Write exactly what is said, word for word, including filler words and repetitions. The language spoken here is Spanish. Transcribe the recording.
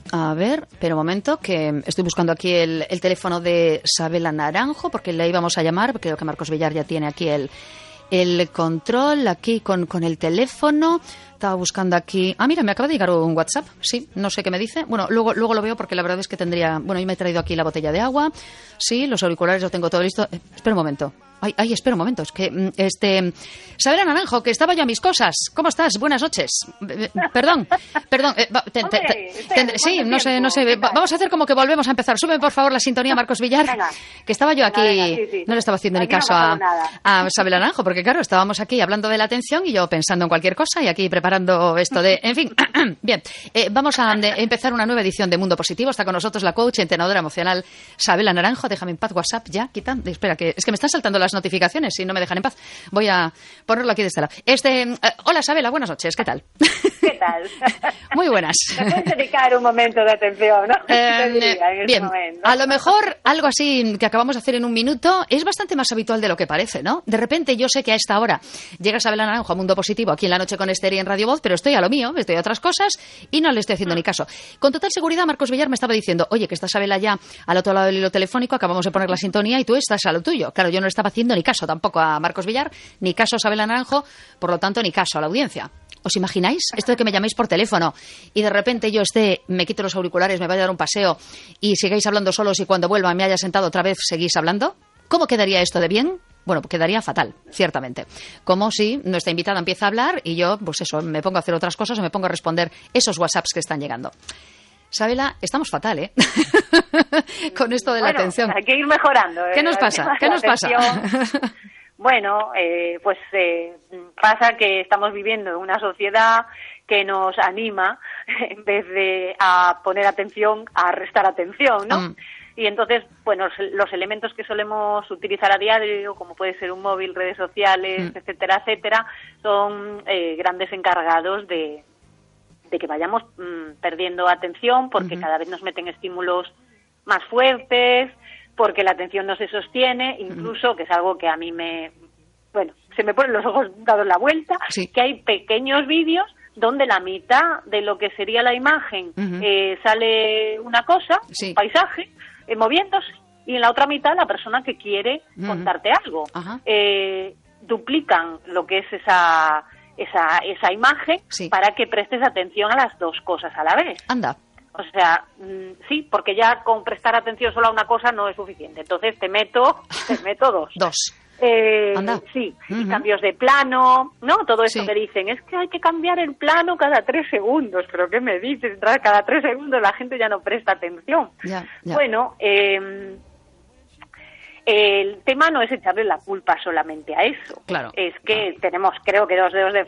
A ver, pero un momento, que estoy buscando aquí el, el teléfono de Sabela Naranjo, porque le íbamos a llamar, creo que Marcos Villar ya tiene aquí el, el control, aquí con, con el teléfono. Estaba buscando aquí... Ah, mira, me acaba de llegar un WhatsApp, sí, no sé qué me dice. Bueno, luego, luego lo veo porque la verdad es que tendría... Bueno, yo me he traído aquí la botella de agua, sí, los auriculares lo tengo todo listo. Eh, espera un momento. Ay, ay, espera un momento, es que, este... Sabela Naranjo, que estaba yo a mis cosas. ¿Cómo estás? Buenas noches. Eh, perdón, perdón. Eh, te, te, te, te, sí, no sé, no sé. Vamos a hacer como que volvemos a empezar. Sube, por favor, la sintonía, Marcos Villar. Venga. Que estaba yo aquí... Venga, venga, sí, sí. No le estaba haciendo aquí ni caso no a, a Sabela Naranjo, porque claro, estábamos aquí hablando de la atención y yo pensando en cualquier cosa y aquí preparando esto de... En fin, bien. Eh, vamos a de, empezar una nueva edición de Mundo Positivo. Está con nosotros la coach, entrenadora emocional Sabela Naranjo. Déjame en paz WhatsApp ya, quita. Espera, que es que me están saltando las notificaciones y no me dejan en paz. Voy a ponerlo aquí de este lado. Este, eh, hola, Sabela, buenas noches. ¿Qué tal? ¿Qué tal? Muy buenas. Me puedes dedicar un momento de atención, ¿no? Eh, diría, en bien, momento. A lo mejor algo así que acabamos de hacer en un minuto es bastante más habitual de lo que parece, ¿no? De repente yo sé que a esta hora llega Sabela Naranjo a Mundo Positivo aquí en La Noche con Esther y en Radio Voz, pero estoy a lo mío, estoy a otras cosas y no le estoy haciendo ni caso. Con total seguridad, Marcos Villar me estaba diciendo, oye, que está Sabela ya al otro lado del hilo telefónico, acabamos de poner la sintonía y tú estás a lo tuyo. Claro, yo no le estaba haciendo ni caso tampoco a Marcos Villar, ni caso a Sabela Naranjo, por lo tanto, ni caso a la audiencia. ¿Os imagináis esto de que me llaméis por teléfono y de repente yo esté, me quito los auriculares, me vaya a dar un paseo y sigáis hablando solos y cuando vuelva me haya sentado otra vez seguís hablando? ¿Cómo quedaría esto de bien? Bueno, quedaría fatal, ciertamente. Como si nuestra invitada empieza a hablar y yo, pues eso, me pongo a hacer otras cosas o me pongo a responder esos WhatsApps que están llegando. Sabela, estamos fatal, ¿eh? Con esto de la bueno, atención. Hay que ir mejorando. ¿eh? ¿Qué nos pasa? ¿Qué nos pasa? Bueno, eh, pues eh, pasa que estamos viviendo en una sociedad que nos anima, en vez de a poner atención, a restar atención, ¿no? Mm. Y entonces, bueno, los elementos que solemos utilizar a diario, como puede ser un móvil, redes sociales, mm. etcétera, etcétera, son eh, grandes encargados de, de que vayamos mmm, perdiendo atención porque mm-hmm. cada vez nos meten estímulos más fuertes, porque la atención no se sostiene, incluso, que es algo que a mí me... Bueno, se me ponen los ojos dados la vuelta, sí. que hay pequeños vídeos donde la mitad de lo que sería la imagen uh-huh. eh, sale una cosa, sí. un paisaje, eh, moviéndose, y en la otra mitad la persona que quiere uh-huh. contarte algo. Uh-huh. Eh, duplican lo que es esa, esa, esa imagen sí. para que prestes atención a las dos cosas a la vez. Anda. O sea, mmm, sí, porque ya con prestar atención solo a una cosa no es suficiente. Entonces te meto, te meto dos. Dos. Eh, Anda. Sí, uh-huh. y cambios de plano, ¿no? Todo eso sí. que dicen, es que hay que cambiar el plano cada tres segundos. ¿Pero qué me dices? Cada tres segundos la gente ya no presta atención. Ya, ya. Bueno, eh, el tema no es echarle la culpa solamente a eso. Claro. Es que claro. tenemos, creo que dos dedos de